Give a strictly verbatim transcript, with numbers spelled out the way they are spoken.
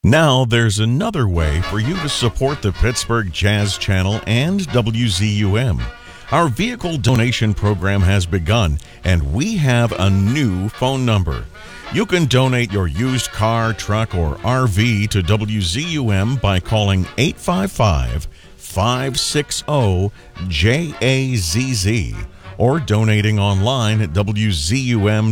Now there's another way for you to support the Pittsburgh Jazz Channel and W Z U M. Our vehicle donation program has begun, and we have a new phone number. You can donate your used car, truck, or R V to W Z U M by calling eight five five, five six zero, J A Z Z or donating online at W Z U M